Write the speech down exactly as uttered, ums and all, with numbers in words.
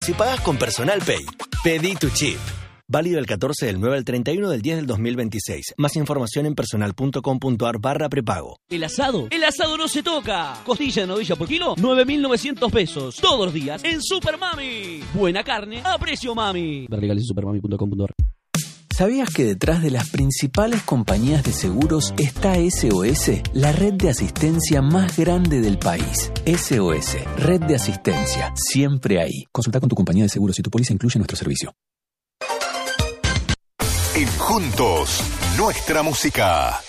si pagás con Personal Pay. Pedí tu chip. Válido del catorce del nueve al treinta y uno del diez del dos mil veintiséis. Más información en personal.com.ar barra prepago. ¿El asado? ¡El asado no se toca! Costilla de novilla por kilo, nueve mil novecientos pesos. Todos los días en Super Mami. Buena carne a precio mami. Ver legales en supermami punto com punto ar. ¿Sabías que detrás de las principales compañías de seguros está S O S, la red de asistencia más grande del país? S O S, red de asistencia, siempre ahí. Consulta con tu compañía de seguros si tu póliza incluye nuestro servicio. En Juntos, nuestra música.